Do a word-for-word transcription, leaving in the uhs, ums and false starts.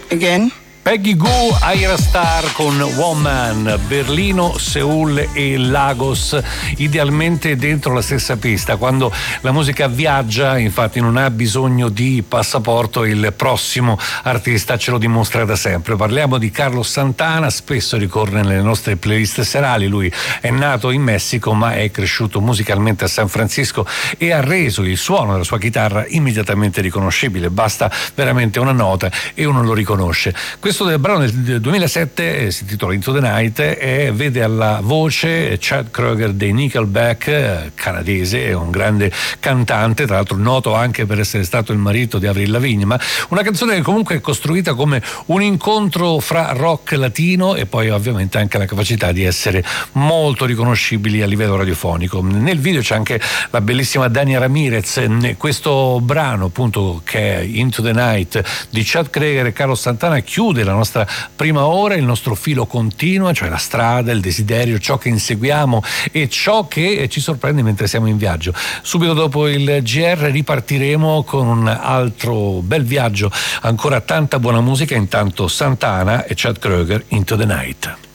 Again? Peggy Gou, Ira Star con Woman, Berlino, Seul e Lagos, idealmente dentro la stessa pista. Quando la musica viaggia, infatti, non ha bisogno di passaporto, il prossimo artista ce lo dimostra da sempre. Parliamo di Carlos Santana, spesso ricorre nelle nostre playlist serali. Lui è nato in Messico ma è cresciuto musicalmente a San Francisco e ha reso il suono della sua chitarra immediatamente riconoscibile. Basta veramente una nota e uno lo riconosce. Questo del brano del duemilasette eh, si intitola Into the Night e vede alla voce Chad Kroeger dei Nickelback, eh, canadese, è un grande cantante, tra l'altro noto anche per essere stato il marito di Avril Lavigne, ma una canzone che comunque è costruita come un incontro fra rock latino e poi ovviamente anche la capacità di essere molto riconoscibili a livello radiofonico. Nel video c'è anche la bellissima Dania Ramirez. Questo brano, appunto, che è Into the Night di Chad Kroeger e Carlos Santana, chiude la nostra prima ora, il nostro filo continua, cioè la strada, il desiderio, ciò che inseguiamo e ciò che ci sorprende mentre siamo in viaggio. Subito dopo il G R ripartiremo con un altro bel viaggio, ancora tanta buona musica. Intanto Santana e Chad Kroeger, Into the Night.